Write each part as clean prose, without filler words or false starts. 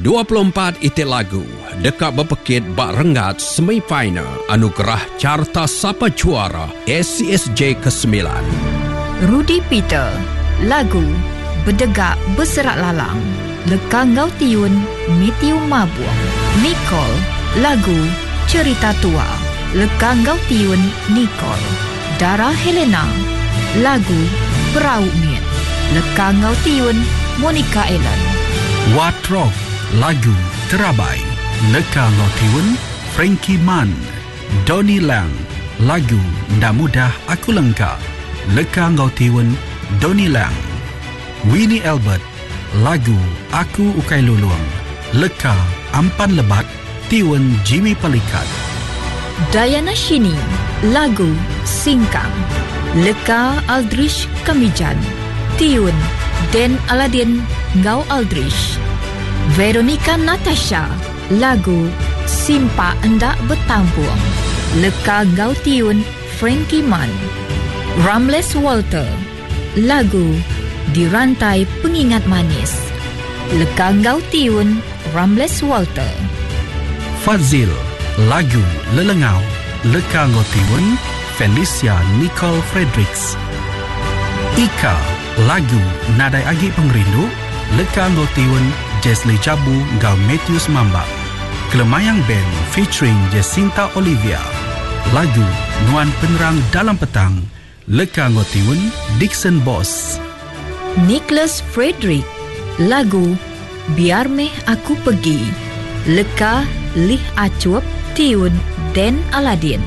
24 itik lagu dekat berpekit bak rengat semifinal anugerah carta sapa juara SCSJ ke-9. Rudy Peter, lagu Berdegak Berserak Lalang, leka ngau tiun Mitiu Mabuang. Nicole, lagu Cerita Tua, leka ngau tiun Nicole. Dara Helena, lagu Berau Miet, leka ngau tiun Monica Ellen. Watrok, lagu Terabai, leka ngau tiun Frankie Man. Donnie Lang, lagu Ndak Mudah Aku Lengkap, leka ngau tiun Donnie Lang. Winnie Albert, lagu Aku Ukai Luluang, leka Ampan Lebat tiun Jimmy Pelikat. Diana Shini, lagu Singkang, leka Aldrich Kamijan, tiun Den Aladin Ngau Aldrich. Veronica Natasha, lagu Simpa Endak Bertampuang, leka Ngau tiun Frankie Man. Ramles Walter, lagu Dirantai Pengingat Manis, leka Ngau tiun Ramles Walter. Fazil, lagu Lelengau, leka ngau tiun Felicia Nicole Fredericks. Ika, lagu Nadai Agi Pengrindu, leka ngau tiun Jesli Jabu ngau Matthews Mambak. Kelemayang Band featuring Jacinta Olivia, lagu Nuan Penerang Dalam Petang, leka ngau tiun Dixon Boss. Nicholas Frederick, lagu Biar Meh Aku Pergi, leka Lih Acuap tiun Den Aladin.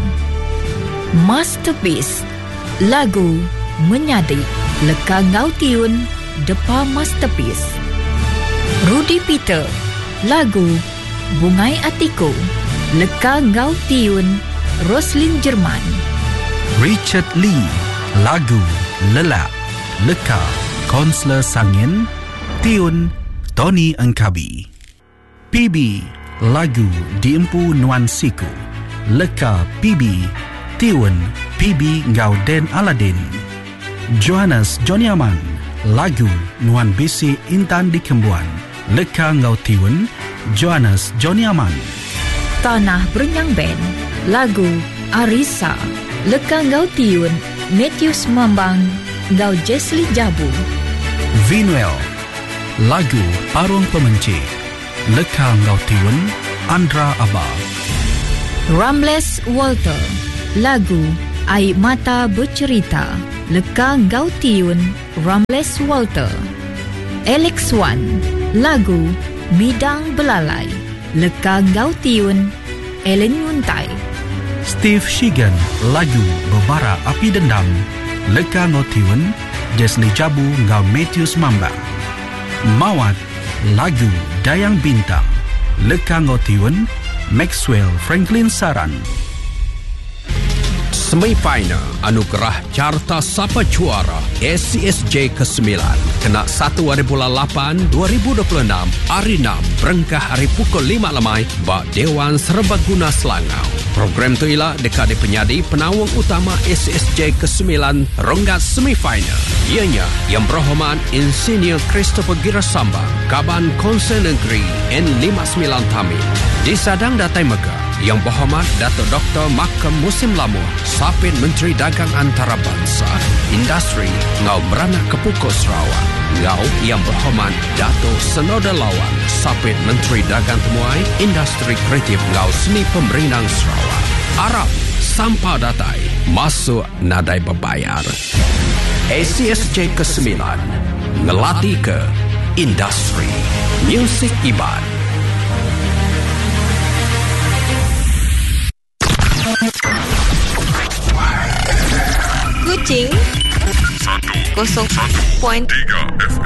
Masterpiece, lagu Menyadi, leka ngau tiun Depa Masterpiece. Rudy Peter, lagu Bungai Atiku, leka ngau tiun Roslyn Jerman. Richard Lee, lagu Lelap, leka Konsler Sangin, tiun Tony Engkabi. PB, lagu Diempu Nuan Siku, leka PB, tiun PB ngau Den Aladin. Johannes Joniaman, lagu Nuan Bisi Intan di Kembuan, leka ngau tiun Johannes Joniaman. Tanah Berenyang Band, lagu Arisa, leka ngau tiun Matthews Mambang ngau Jesli Jabu. Vinuel, lagu Parung Pemenci, leka ngau tiun Andra Abba. Ramles Walter, lagu Air Mata Bercerita, leka ngau tiun Ramles Walter. Alex Wan, lagu Midang Belalai, leka ngau tiun Ellen Yuntai. Steve Shigan, lagu Berbara Api Dendam, leka ngau tiun Jesli Jabu ngau Matthews Mambang. Mawat, lagu Dayang Bintang, leka ngau tiun Maxwell Franklin Saran. Semifinal anugerah carta sapa juara SCSJ ke-9 kena 1 hari bulan 8 2026 hari 6 berengkah hari pukul 5 lemai bak Dewan Serbaguna Selangau. Program tu ialah dekade penyadi penawang utama SCSJ ke-9 ronggat semifinal. Ianya Yang Berhormat Insinyur Christopher Girasambang, Kaban Konsen Negeri N59 Tamil. Disadang Datai Megah Yang Berhormat Datuk Dr. Makam Musim Lamuh, Sapit Menteri Dagang Antarabangsa, Industri Ngau Beranak Kepukul Sarawak. Ngau Yang Berhormat Datuk Senoda Lawan, Sapit Menteri Dagang Temuai, Industri Kreatif Ngau Seni Pemerinang Sarawak. Arab Sampah Datai masuk nadai berbayar. SCSJ ke-9 ngelatih ke industri muzik Iban. Kuching 101.3 FM.